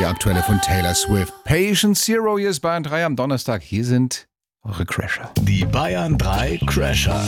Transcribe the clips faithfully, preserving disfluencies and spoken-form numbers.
Die aktuelle von Taylor Swift. Patient Zero, hier ist Bayern drei am Donnerstag. Hier sind eure Crasher. Die Bayern drei Crasher.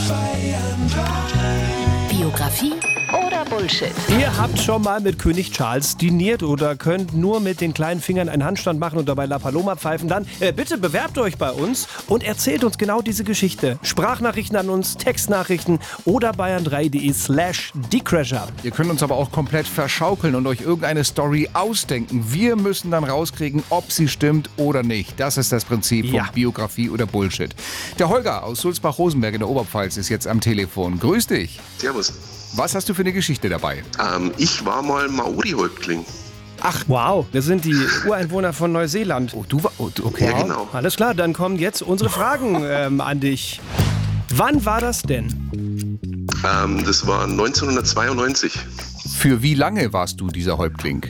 Biografie oder Bullshit? Ihr habt schon mal mit König Charles diniert oder könnt nur mit den kleinen Fingern einen Handstand machen und dabei La Paloma pfeifen. Dann äh, bitte bewerbt euch bei uns und erzählt uns genau diese Geschichte. Sprachnachrichten an uns, Textnachrichten oder bayern drei punkt de slash die Crasher. Ihr könnt uns aber auch komplett verschaukeln und euch irgendeine Story ausdenken. Wir müssen dann rauskriegen, ob sie stimmt oder nicht. Das ist das Prinzip von Ja. Biografie oder Bullshit. Der Holger aus Sulzbach-Rosenberg in der Oberpfalz ist jetzt am Telefon. Grüß dich. Servus. Was hast du für eine Geschichte dabei? Ähm, ich war mal Maori-Häuptling. Ach, wow, das sind die Ureinwohner von Neuseeland. Oh, du war... Oh, okay. Ja, genau. Alles klar, dann kommen jetzt unsere Fragen ähm, an dich. Wann war das denn? Ähm, das war neunzehnhundertzweiundneunzig. Für wie lange warst du dieser Häuptling?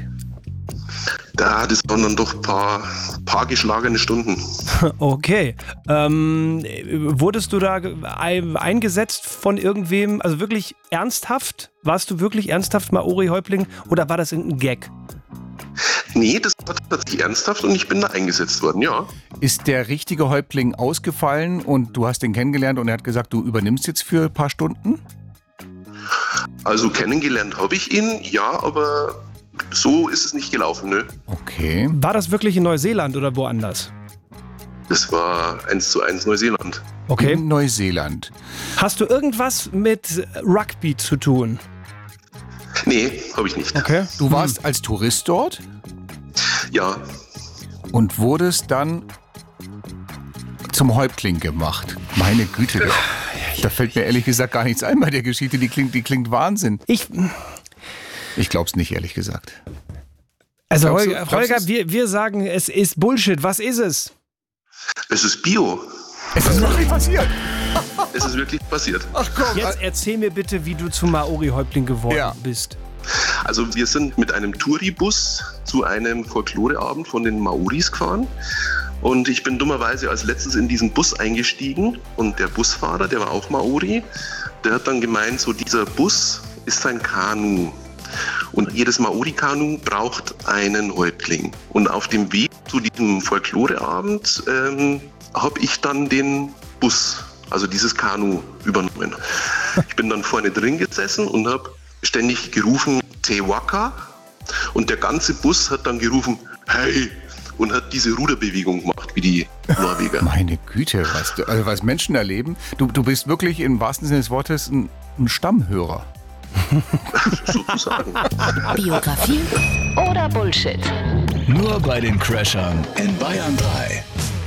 Da, das waren dann doch ein paar, paar geschlagene Stunden. Okay. Ähm, wurdest du da ein- eingesetzt von irgendwem, also wirklich ernsthaft? Warst du wirklich ernsthaft Maori-Häuptling oder war das irgendein Gag? Nee, das war tatsächlich ernsthaft und ich bin da eingesetzt worden, ja. Ist der richtige Häuptling ausgefallen und du hast ihn kennengelernt und er hat gesagt, du übernimmst jetzt für ein paar Stunden? Also kennengelernt habe ich ihn, ja, aber so ist es nicht gelaufen, ne? Okay. War das wirklich in Neuseeland oder woanders? Das war eins zu eins Neuseeland. Okay. In Neuseeland. Hast du irgendwas mit Rugby zu tun? Nee, habe ich nicht. Okay. Du warst als Tourist dort Ja, und wurdest dann zum Häuptling gemacht. Meine Güte, da, da fällt mir ehrlich gesagt gar nichts ein bei der Geschichte. Die klingt, die klingt Wahnsinn. Ich, Ich glaub's nicht, ehrlich gesagt. also Glaubst du- Holger, glaubst du Holger es? wir, wir sagen, es ist Bullshit. Was ist es? es ist Bio. Es ist wirklich passiert. Es ist wirklich passiert. Ach komm. Jetzt erzähl mir bitte, wie du zum Maori-Häuptling geworden Ja. bist. Also wir sind mit einem Touribus zu einem Folkloreabend von den Maoris gefahren und ich bin dummerweise als letztes in diesen Bus eingestiegen und der Busfahrer, der war auch Maori, der hat dann gemeint, so dieser Bus ist ein Kanu und jedes Maori-Kanu braucht einen Häuptling. Und auf dem Weg zu diesem Folkloreabend ähm, habe ich dann den Bus, also dieses Kanu, übernommen. Ich bin dann vorne drin gesessen und habe ständig gerufen, Te Waka. Und der ganze Bus hat dann gerufen, hey, und hat diese Ruderbewegung gemacht, wie die Norweger. Meine Güte, was, du- also was Menschen erleben. Du, du bist wirklich im wahrsten Sinne des Wortes ein, ein Stammhörer. Sozusagen. Biografie oder Bullshit? Nur bei den Crashern in Bayern drei.